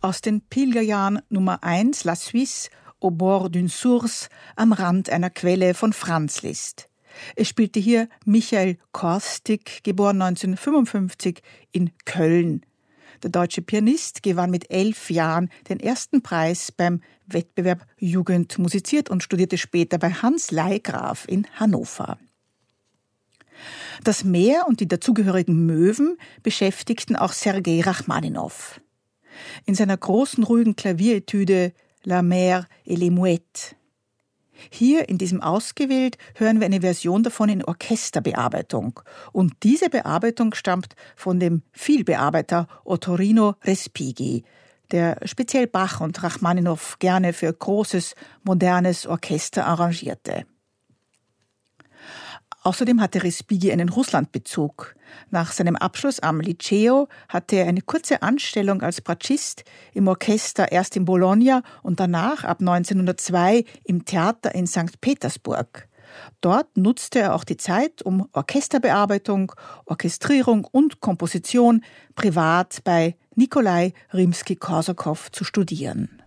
aus den Pilgerjahren Nummer 1 La Suisse au bord d'une source, am Rand einer Quelle von Franz Liszt. Es spielte hier Michael Korstig, geboren 1955 in Köln. Der deutsche Pianist gewann mit 11 Jahren den ersten Preis beim Wettbewerb Jugend musiziert und studierte später bei Hans Leigraf in Hannover. Das Meer und die dazugehörigen Möwen beschäftigten auch Sergei Rachmaninow. In seiner großen, ruhigen Klavieretüde La Mer et les Mouettes. Hier in diesem Ausgewählt hören wir eine Version davon in Orchesterbearbeitung. Und diese Bearbeitung stammt von dem Vielbearbeiter Ottorino Respighi, der speziell Bach und Rachmaninow gerne für großes, modernes Orchester arrangierte. Außerdem hatte Respighi einen Russlandbezug. Nach seinem Abschluss am Liceo hatte er eine kurze Anstellung als Bratschist im Orchester erst in Bologna und danach ab 1902 im Theater in St. Petersburg. Dort nutzte er auch die Zeit, um Orchesterbearbeitung, Orchestrierung und Komposition privat bei Nikolai Rimski-Korsakow zu studieren.